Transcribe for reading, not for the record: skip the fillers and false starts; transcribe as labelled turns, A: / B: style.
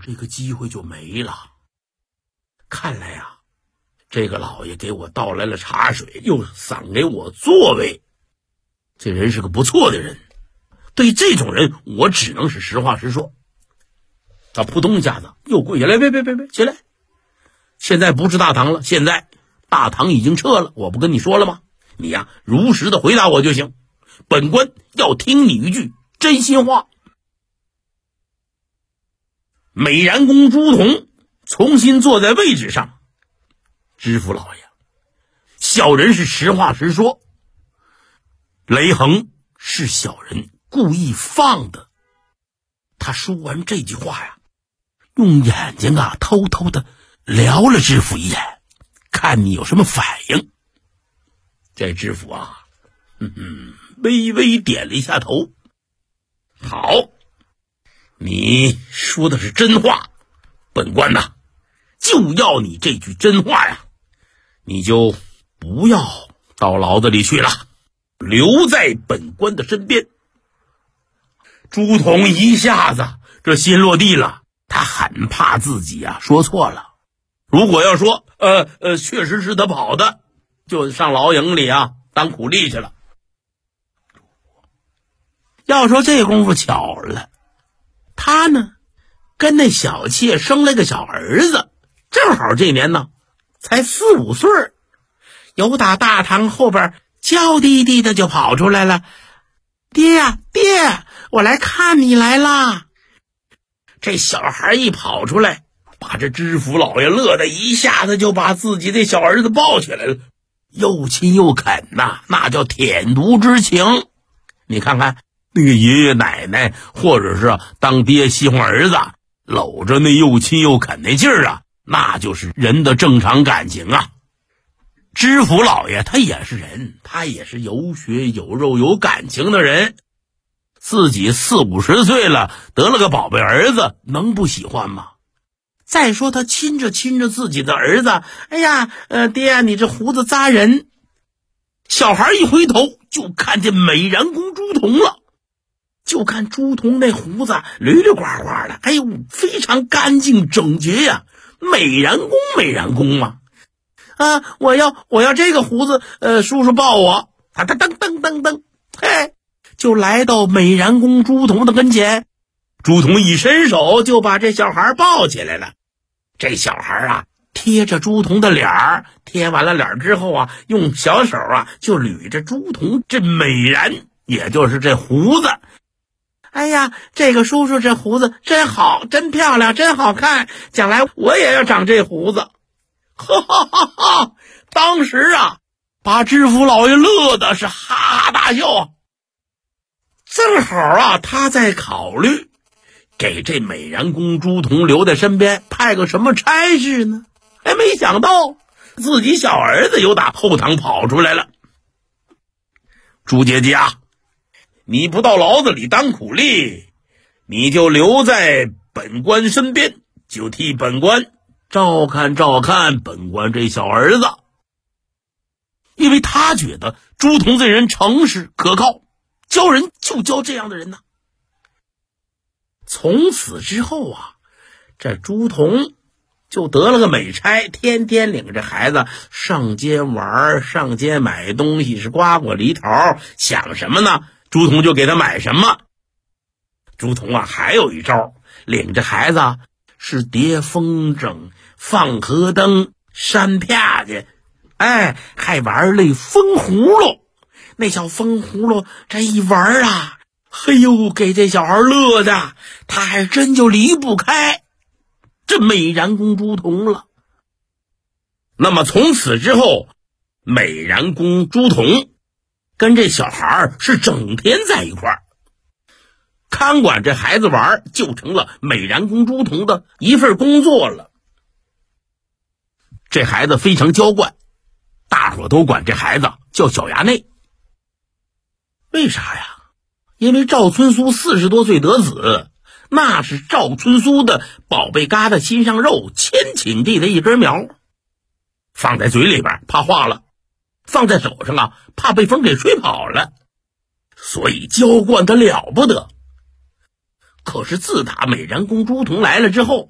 A: 这个机会就没了。看来啊，这个老爷给我倒来了茶水，又赏给我座位，这人是个不错的人。对这种人，我只能是实话实说。他扑通一下子又跪下来，别起来！现在不是大唐了，现在大唐已经撤了，我不跟你说了吗？你呀，如实的回答我就行。本官要听你一句真心话。美髯公朱仝重新坐在位置上，知府老爷，小人是实话实说，雷横是小人故意放的。他说完这句话呀，用眼睛啊偷偷的撩了知府一眼，看你有什么反应。这知府啊，微微点了一下头。好，你说的是真话，本官呐，就要你这句真话呀，你就不要到牢子里去了，留在本官的身边。朱仝一下子这心落地了，他很怕自己啊说错了。如果要说确实是他跑的，就上牢营里啊当苦力去了。要说这功夫巧了，他呢跟那小妾生了个小儿子，正好这年呢才4、5岁，由打大堂后边娇滴滴的就跑出来了，爹呀爹，我来看你来啦。这小孩一跑出来，把这知府老爷乐得一下子就把自己的小儿子抱起来了，又亲又啃呐，那叫舔犊之情。你看看那个爷爷奶奶或者是当爹喜欢儿子，搂着那又亲又啃那劲儿啊，那就是人的正常感情啊。知府老爷他也是人，他也是有血有肉有感情的人，自己40、50岁了，得了个宝贝儿子，能不喜欢吗？再说他亲着自己的儿子，哎呀，爹，你这胡子扎人。小孩一回头就看见美髯公朱仝了，就看朱仝那胡子捋捋刮刮的，哎呦，非常干净整洁呀，美髯公嘛。我要这个胡子，叔叔抱我。他噔，嘿，就来到美髯公朱仝的跟前。朱仝一伸手就把这小孩抱起来了。这小孩啊贴着朱仝的脸儿，贴完了脸之后啊，用小手啊就捋着朱仝这美髯，也就是这胡子。哎呀，这个叔叔这胡子真好，真漂亮，真好看，将来我也要长这胡子。哈！当时啊，把知府老爷乐的是哈哈大笑啊。正好啊，他在考虑给这美髯公朱仝留在身边，派个什么差事呢？还没想到自己小儿子又打后堂跑出来了。朱姐姐啊，你不到牢子里当苦力，你就留在本官身边，就替本官照看本官这小儿子。因为他觉得朱仝这人诚实可靠，教人就教这样的人呢。从此之后啊，这朱仝就得了个美差，天天领着孩子上街玩，上街买东西，是瓜果梨桃，想什么呢朱仝就给他买什么。朱仝啊还有一招，领着孩子是叠风筝，放河灯，扇啪去，还玩那风葫芦。那小风葫芦这一玩啊，嘿呦，给这小孩乐的，他还真就离不开这美髯公朱仝了。那么从此之后，美髯公朱仝跟这小孩是整天在一块儿，看管这孩子玩，就成了美髯公朱仝的一份工作了。这孩子非常娇惯，大伙都管这孩子叫小衙内。为啥呀？因为赵春苏40多岁得子，那是赵春苏的宝贝疙瘩心上肉，千顷地的一根苗，放在嘴里边怕化了，放在手上啊怕被风给吹跑了，所以娇惯得了不得。可是自打美髯公朱仝来了之后，